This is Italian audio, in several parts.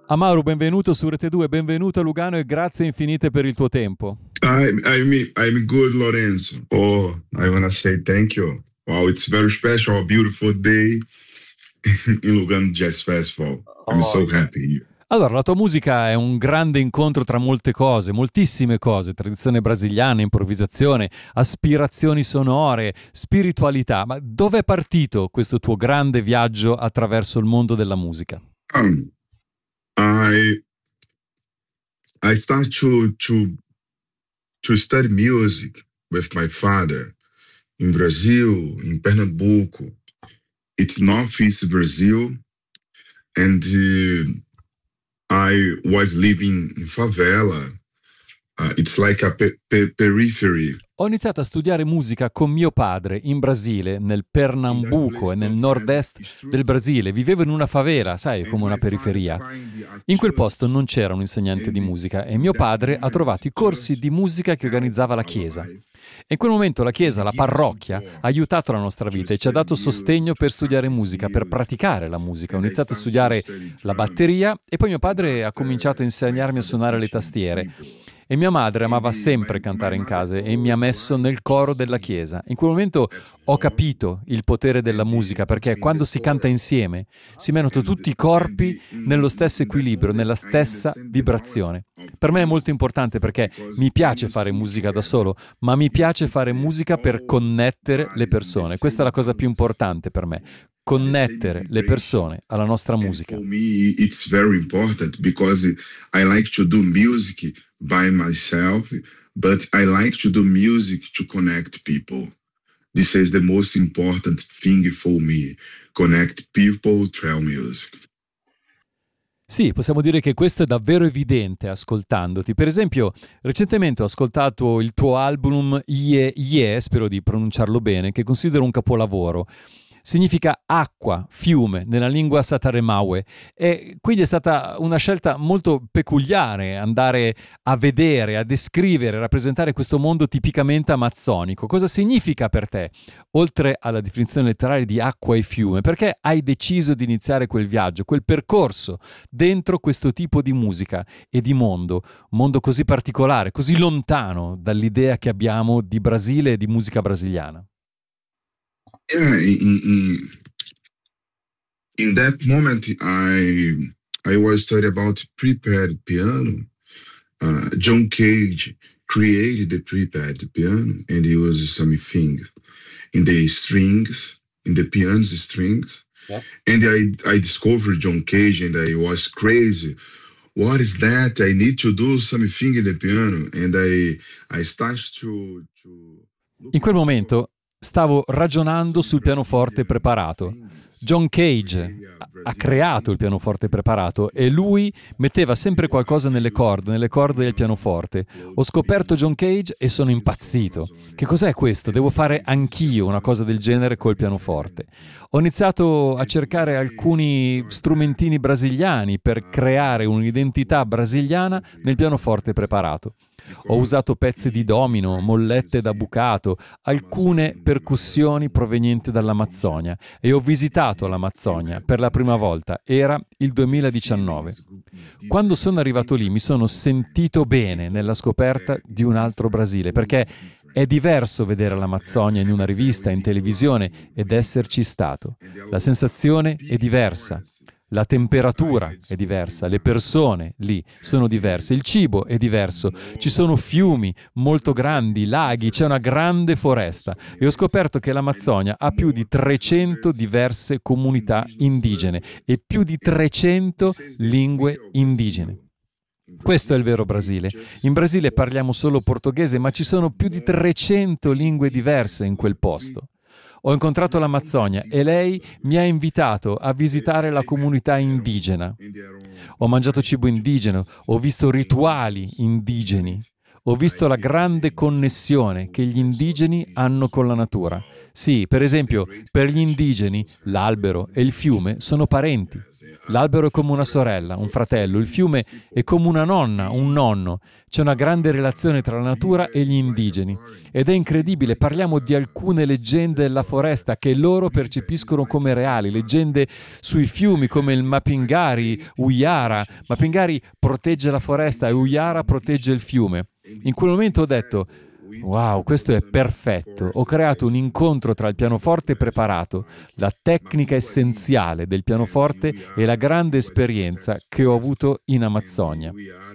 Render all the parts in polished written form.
Amauro, benvenuto su Rete 2, benvenuto a Lugano e grazie infinite per il tuo tempo. I'm good, Lorenzo. Oh, I want to say thank you. Wow, it's very special, a beautiful day in Lugano Jazz Festival. I'm Oh, so yeah. happy. Allora, la tua musica è un grande incontro tra molte cose, moltissime cose, tradizione brasiliana, improvvisazione, aspirazioni sonore, spiritualità. Ma dove è partito questo tuo grande viaggio attraverso il mondo della musica? Um, I I start to study music with my father in Brazil, in Pernambuco. It's Northeast Brazil, and I was living in favela. It's like a periphery. Ho iniziato a studiare musica con mio padre in Brasile, nel In that Pernambuco place e nel don't have nord-est del instruments. Brasile. Vivevo in una favela, sai, And come una my father periferia. find a In quel posto church. non c'era un insegnante di And musica e in mio that padre ha moment, trovato i corsi church di musica che help organizzava la our chiesa. life. E in quel momento la And chiesa, he la gives parrocchia, ha support aiutato la nostra to vita e ci ha study dato music, sostegno to per studiare practice musica, per music. praticare la musica. Ho And I iniziato a start to studiare study la drums. batteria e poi mio And padre ha cominciato a after my insegnarmi a father suonare le teaching tastiere. people. E mia madre And amava sempre my cantare in mother casa e mi ha always messo nel liked to coro della sing chiesa. In quel momento at ho home capito il potere della and musica put perché me in the quando si canta chorus. insieme si mettono And tutti i corpi nello stesso in that equilibrio, moment nella I stessa understand the note vibrazione. of Per me è molto music importante perché because mi when piace you fare sing musica da together solo, ma mi you piace put fare the musica per all connettere le bodies in the persone. Questa è la same cosa più balance, importante per me, the same connettere le vibration. persone alla nostra And musica. for me it's very important because I like to do music by myself, but I like to do music to connect people. This is the most important thing for me. Connect people through music. Sì, possiamo dire che questo è davvero evidente ascoltandoti. Per esempio, recentemente ho ascoltato il tuo album Ie Ie, spero di pronunciarlo bene, che considero un capolavoro. Significa acqua, fiume, nella lingua sataremawe e quindi è stata una scelta molto peculiare andare a vedere, a descrivere, a rappresentare questo mondo tipicamente amazzonico. Cosa significa per te, oltre alla definizione letterale di acqua e fiume? Perché hai deciso di iniziare quel viaggio, quel percorso dentro questo tipo di musica e di mondo, un mondo così particolare, così lontano dall'idea che abbiamo di Brasile e di musica brasiliana? Yeah, in that moment, I was studying about prepared piano. John Cage created the prepared piano and he used some things in the strings, in the piano's strings. Yes. And I discovered John Cage and I was crazy. What is that? I need to do something in the piano. And I started to In looking quel for momento stavo ragionando some sul pianoforte Brazilian preparato. things John to Cage create a ha Brazilian creato il music pianoforte in preparato e piano. lui metteva And sempre qualcosa nelle corde del piano pianoforte. Ho close scoperto piano John Cage e sono strings for impazzito. Che Amazonia. cos'è questo? And Devo he fare gave this anch'io una cosa del Amazonia genere col style pianoforte. and Ho iniziato a and cercare when I alcuni start that strumentini brasiliani per creare un'identità was brasiliana so nel pianoforte beautiful preparato. Ho because usato pezzi di he domino, tried to mollette da receive bucato, alcune Amazonian percussioni provenienti music dall'Amazzonia e ho and visitato you l'Amazzonia have per la to prima have volta. Era il the 2019. feelings is Quando sono arrivato lì mi different sono sentito the bene nella people scoperta there di is un altro different Brasile, food perché is è different diverso vedere l'Amazzonia in una have a rivista, very in people televisione ed winter esserci stato. and there La are sensazione è big diversa. forests. La And temperatura I è discovered diversa, le one persone lì sono diverse, have il cibo è diverso, ci more sono fiumi molto grandi, laghi, c'è una interesting grande foresta e ho community. scoperto che I know l'Amazzonia ha più di more 300 300 diverse comunità indigenous indigene e languages. più di And 300 this is the lingue real indigene. Brazil. In Questo è il Brazil, vero we Brasile. just In speak Brasile parliamo solo Portuguese. portoghese, ma ci sono più di More 300 lingue 80 diverse in quel three- posto. Ho incontrato 300 l'Amazzonia e different lei mi ha languages. invitato a visitare la comunità indigena. In their own Ho mangiato cibo languages. indigeno, ho visto And rituali indigeni, ho visto la grande connessione che gli indigeni hanno con la natura. Sì, per esempio, per gli indigeni l'albero e il fiume sono parenti. L'albero è come una sorella, un fratello, il fiume è come una nonna, un nonno. C'è una grande relazione tra la natura e gli indigeni. Ed è incredibile, parliamo di alcune leggende della foresta che loro percepiscono come reali, leggende sui fiumi come il Mapingari, Uyara. Mapingari protegge la foresta e Uyara protegge il fiume. In quel momento ho detto: wow, questo è perfetto. Ho creato un incontro tra il pianoforte preparato, la tecnica essenziale del pianoforte e la grande esperienza che ho avuto in Amazzonia.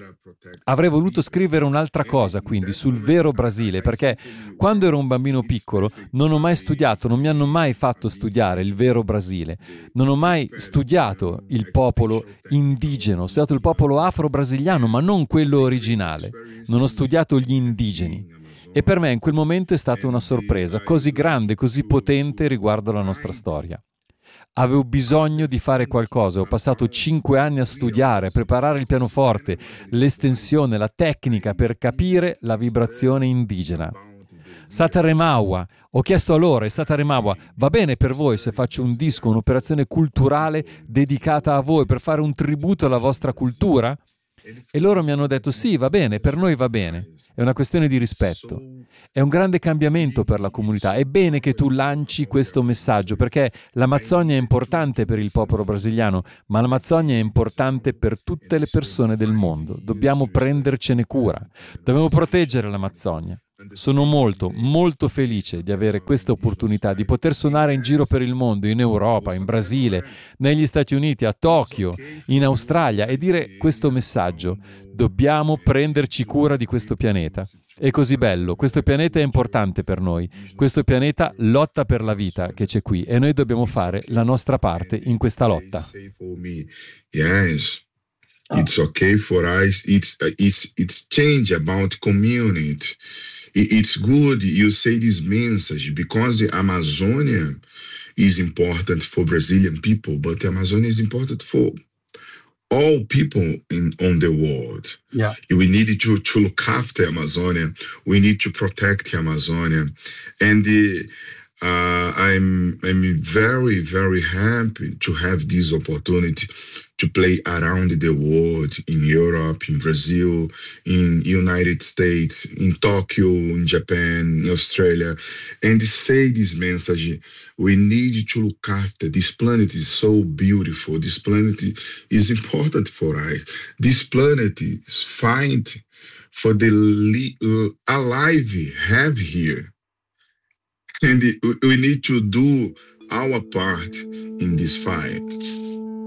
Avrei voluto scrivere un'altra cosa, quindi, sul vero Brasile, perché quando ero un bambino piccolo non ho mai studiato, non mi hanno mai fatto studiare il vero Brasile. Non ho mai studiato il popolo indigeno, ho studiato il popolo afro-brasiliano, ma non quello originale. Non ho studiato gli indigeni. E per me in quel momento è stata una sorpresa così grande, così potente riguardo la nostra storia. Avevo bisogno di fare qualcosa, ho passato 5 anni a studiare, a preparare il pianoforte, l'estensione, la tecnica per capire la vibrazione indigena. Sataremawa, ho chiesto a loro, e Sataremawa, va bene per voi se faccio un disco, un'operazione culturale dedicata a voi per fare un tributo alla vostra cultura? E loro mi hanno detto sì, va bene, per noi va bene. È una questione di rispetto. È un grande cambiamento per la comunità. È bene che tu lanci questo messaggio perché l'Amazzonia è importante per il popolo brasiliano, ma l'Amazzonia è importante per tutte le persone del mondo. Dobbiamo prendercene cura. Dobbiamo proteggere l'Amazzonia. Sono molto, molto felice di avere questa opportunità di poter suonare in giro per il mondo, in Europa, in Brasile, negli Stati Uniti, a Tokyo, in Australia e dire questo messaggio. Dobbiamo prenderci cura di questo pianeta. È così bello, questo pianeta è importante per noi, questo pianeta lotta per la vita che c'è qui e noi dobbiamo fare la nostra parte in questa lotta. Yes. It's okay for us. It's change about community. It's good you say this message because the Amazonia is important for Brazilian people, but the Amazonia is important for all people on the world. Yeah. We need to look after Amazonia. We need to protect the Amazonia. And I'm very, very happy to have this opportunity to play around the world, in Europe, in Brazil, in United States, in Tokyo, in Japan, in Australia, and say this message. We need to look after. This planet is so beautiful. This planet is important for us. This planet is fine for the alive we have here. And we need to do our part in this fight.